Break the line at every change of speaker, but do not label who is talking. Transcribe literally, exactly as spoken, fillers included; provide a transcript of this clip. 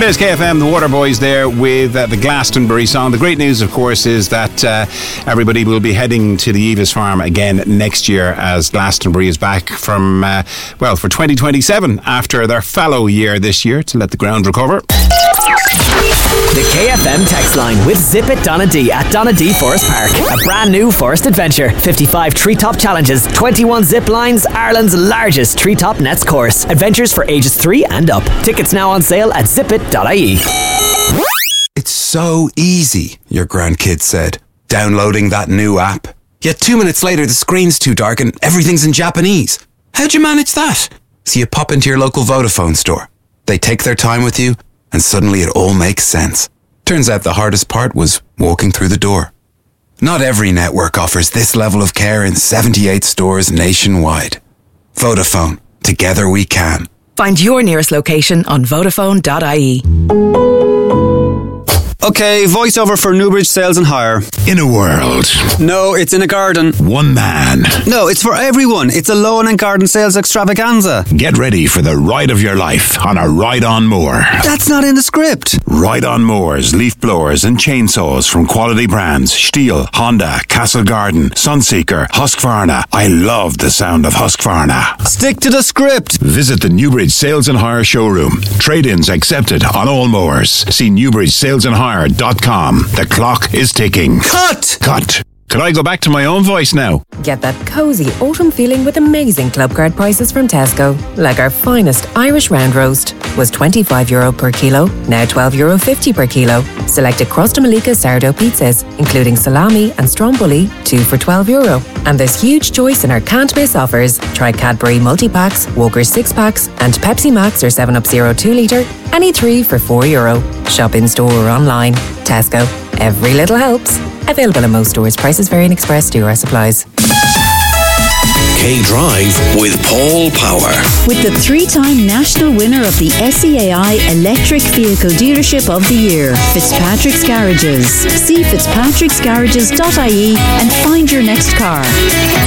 it is, K F M, the Waterboys there with uh, the Glastonbury song. The great news, of course, is that uh, everybody will be heading to the Eva's Farm again next year as Glastonbury is back from, uh, well, for twenty twenty-seven after their fallow year this year to let the ground recover.
The K F M text line with Zip It Donadee at Donadee Forest Park. A brand new forest adventure. fifty-five treetop challenges, twenty-one zip lines, Ireland's largest treetop nets course. Adventures for ages three and up. Tickets now on sale at zip it dot I E.
It's so easy, your grandkid said, downloading that new app. Yet two minutes later, the screen's too dark and everything's in Japanese. How'd you manage that? So you pop into your local Vodafone store. They take their time with you, and suddenly it all makes sense. Turns out the hardest part was walking through the door. Not every network offers this level of care in seventy-eight stores nationwide. Vodafone. Together we can.
Find your nearest location on vodafone dot I E.
Okay, voiceover for Newbridge Sales and Hire.
In a world.
No, it's in a garden.
One man.
No, it's for everyone. It's a lawn and garden sales extravaganza.
Get ready for the ride of your life on a ride-on mower.
That's not in the script.
Ride-on mowers, leaf blowers and chainsaws from quality brands Stihl, Honda, Castle Garden, Sunseeker, Husqvarna. I love the sound of Husqvarna.
Stick to the script.
Visit the Newbridge Sales and Hire showroom. Trade-ins accepted on all mowers. See Newbridge Sales and Hire dot com. The clock is ticking.
Cut!
Cut. Could I go back to my own voice now?
Get that cosy autumn feeling with amazing club card prices from Tesco. Like our finest Irish round roast was twenty-five euro per kilo, now twelve euro fifty per kilo. Selected Crosta Malika sourdough pizzas, including salami and stromboli, two for twelve euro. And there's huge choice in our can't miss offers. Try Cadbury multi-packs, Walker's six packs, and Pepsi Max or seven up Zero two litre, any three for four euro. Shop in store or online. Tesco. Every little helps. Available in most stores. Prices vary and express to our supplies.
K-Drive with Paul Power.
With the three-time national winner of the S E A I Electric Vehicle Dealership of the Year, Fitzpatrick's Garages. See fitzpatricks garages dot I E and find your next car.